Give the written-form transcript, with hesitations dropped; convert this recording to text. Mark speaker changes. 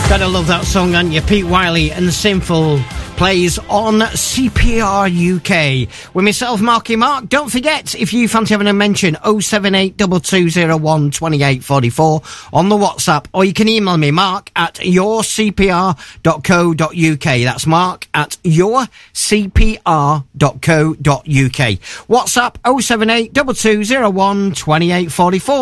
Speaker 1: Gotta love that song, and you Pete Wiley and the Sinful plays on CPR UK with myself, Marky Mark. Don't forget, if you fancy having a mention, 07822012844 on the WhatsApp, or you can email me, mark@yourcpr.co.uk. That's mark@yourcpr.co.uk. WhatsApp 07822012844.